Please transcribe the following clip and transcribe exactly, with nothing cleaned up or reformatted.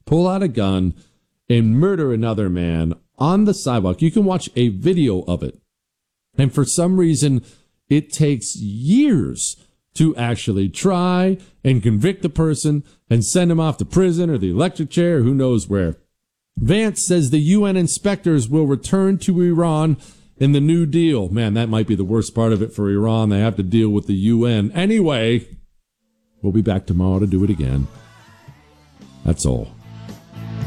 pull out a gun and murder another man on the sidewalk. You can watch a video of it. And for some reason, it takes years to actually try and convict the person and send him off to prison or the electric chair, or who knows where. Vance says the U N inspectors will return to Iran in the New Deal. Man, that might be the worst part of it for Iran. They have to deal with the U N. Anyway, we'll be back tomorrow to do it again. That's all.